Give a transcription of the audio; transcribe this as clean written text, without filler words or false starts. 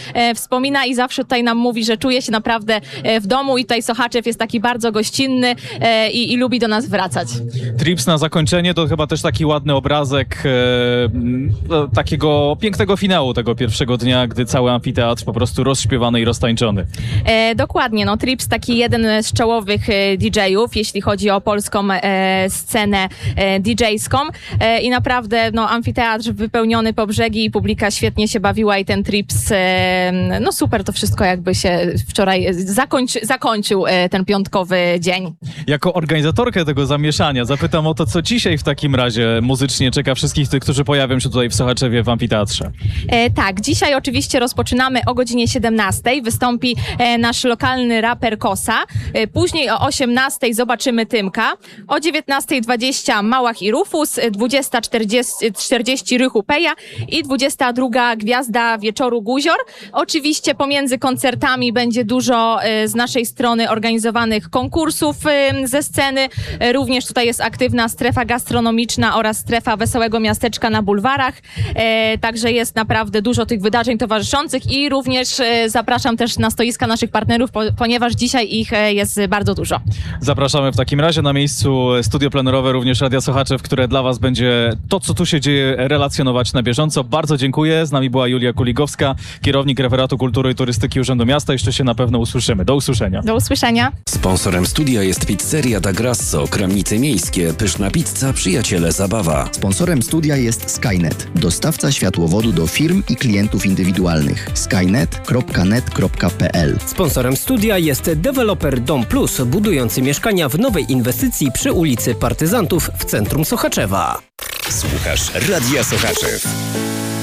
wspomina i zawsze tutaj nam mówi, że czuje się naprawdę w domu i tutaj Sochaczew jest taki bardzo gościnny i lubi do nas wracać. Trips na zakończenie to chyba też taki ładny obrazek takiego pięknego finału tego pierwszego dnia, gdy cały amfiteatr po prostu rozśpiewany i roztańczony. Dokładnie, no Trips taki jeden z czołowych DJ-ów, jeśli chodzi o polską scenę DJ-ską i naprawdę no, amfiteatr wypełniony po brzegi i publika świetnie się bawiła i ten Trips, no super to wszystko jakby się wczoraj zakończył ten piątkowy dzień. Jako organizatorkę tego zamieszania zapytam o to, co dzisiaj w takim razie muzycznie czeka wszystkich tych, którzy pojawią się tutaj w Sochaczewie w amfiteatrze. Tak, dzisiaj oczywiście rozpoczynamy o godzinie 17. Wystąpi nasz lokalny raper Kosa. Później o 18:00 zobaczymy Tymka. O 19:20 Małach i Rufus, 20:40 Rychu Peja i 22:00 Gwiazda Wieczoru Guzior. Oczywiście pomiędzy koncertami będzie dużo z naszej strony organizowanych konkursów ze sceny. Również tutaj jest aktywna strefa gastronomiczna oraz strefa Wesołego Miasteczka na bulwarach. Także jest naprawdę dużo tych wydarzeń towarzyszących i również zapraszam też na stoiska naszych partnerów, ponieważ dzisiaj ich jest bardzo dużo. Zapraszamy w takim razie na miejscu studio plenerowe również Radia Sochaczew, które dla was będzie to, co tu się dzieje, relacjonować na bieżąco. Bardzo dziękuję. Z nami była Julia Kuligowska, kierownik Referatu Kultury i Turystyki Urzędu Miasta. Jeszcze się na pewno usłyszymy. Do usłyszenia. Do usłyszenia. Sponsorem studia jest Pizzeria da Grasso, Kramnice Miejskie, pyszna pizza, przyjaciele zabawa. Sponsorem studia jest Skynet, dostawca światłowodu do firm i klientów indywidualnych. skynet.net.pl. Sponsorem studia jest deweloper Dom Plus, budujący mieszkania w nowej inwestycji przy ulicy Partyzantów w centrum Sochaczewa. Słuchasz Radia Sochaczew.